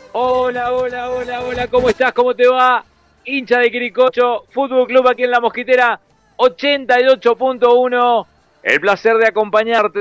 Hola, hola, hola, hola, ¿cómo estás? ¿Cómo te va? Hincha de Quiricocho, Fútbol Club aquí en La Mosquitera, 88.1. El placer de acompañarte.